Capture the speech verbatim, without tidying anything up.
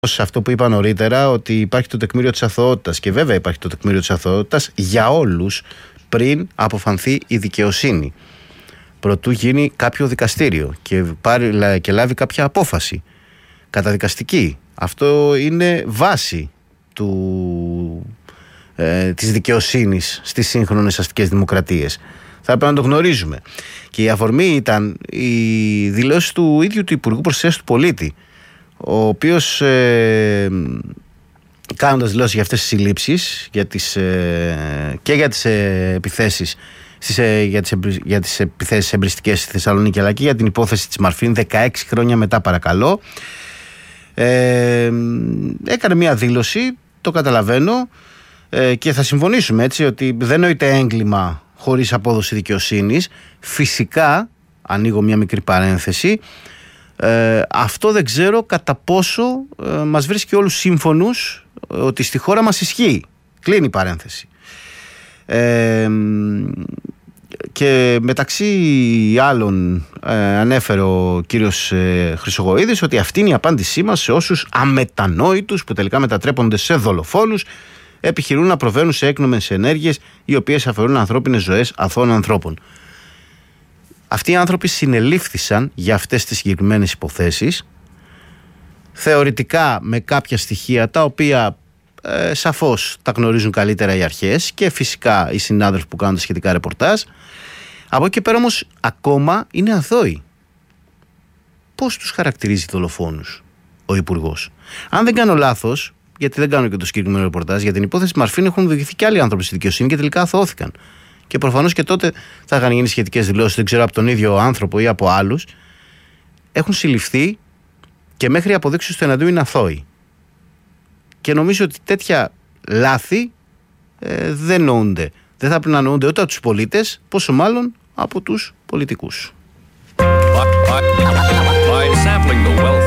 Σε αυτό που είπα νωρίτερα, ότι υπάρχει το τεκμήριο της αθωότητας, και βέβαια υπάρχει το τεκμήριο της αθωότητας για όλους πριν αποφανθεί η δικαιοσύνη, προτού γίνει κάποιο δικαστήριο και, πάρει, και λάβει κάποια απόφαση καταδικαστική. Αυτό είναι βάση του, ε, της δικαιοσύνης στις σύγχρονες αστικές δημοκρατίες. Θα έπρεπε να το γνωρίζουμε. Και η αφορμή ήταν η δηλώση του ίδιου του Υπουργού Προστασίας του Πολίτη, ο οποίος ε, κάνοντας δηλώσεις για αυτές τις συλλήψεις για τις, ε, και για τις ε, επιθέσεις στις, ε, για, τις, για τις επιθέσεις εμπριστικές στη Θεσσαλονίκη, αλλά και για την υπόθεση της Μαρφίν δεκαέξι χρόνια μετά, παρακαλώ, ε, έκανε μια δήλωση, το καταλαβαίνω, ε, και θα συμφωνήσουμε, έτσι, ότι δεν νοείται έγκλημα χωρίς απόδοση δικαιοσύνης. Φυσικά, ανοίγω μια μικρή παρένθεση, Ε, αυτό δεν ξέρω κατά πόσο ε, μας βρίσκει όλους σύμφωνους ότι στη χώρα μας ισχύει. Κλείνει η παρένθεση. Ε, και μεταξύ άλλων ε, ανέφερε ο κύριος ε, Χρυσογοΐδης ότι αυτή είναι η απάντησή μας σε όσους αμετανόητους, που τελικά μετατρέπονται σε δολοφόνους, επιχειρούν να προβαίνουν σε έκνομες ενέργειες οι οποίες αφαιρούν ανθρώπινες ζωές αθώων ανθρώπων. Αυτοί οι άνθρωποι συνελήφθησαν για αυτές τις συγκεκριμένες υποθέσεις, θεωρητικά με κάποια στοιχεία τα οποία ε, σαφώς τα γνωρίζουν καλύτερα οι αρχές και φυσικά οι συνάδελφοι που κάνουν τα σχετικά ρεπορτάζ. Από εκεί και πέρα όμως ακόμα είναι αθώοι. Πώς τους χαρακτηρίζει δολοφόνους ο Υπουργός? Αν δεν κάνω λάθος, γιατί δεν κάνω και το συγκεκριμένο ρεπορτάζ, για την υπόθεση Μαρφίν έχουν οδηγηθεί και άλλοι άνθρωποι στη δικαιοσύνη και τελικά αθωώθηκαν. Και προφανώς και τότε θα είχαν γίνει σχετικές δηλώσεις, δεν ξέρω από τον ίδιο άνθρωπο ή από άλλους. Έχουν συλληφθεί και μέχρι αποδείξεις του εναντίου είναι αθώοι. Και νομίζω ότι τέτοια λάθη ε, δεν νοούνται. Δεν θα πρέπει να νοούνται ούτε από τους πολίτες, πόσο μάλλον από τους πολιτικούς. By, by, by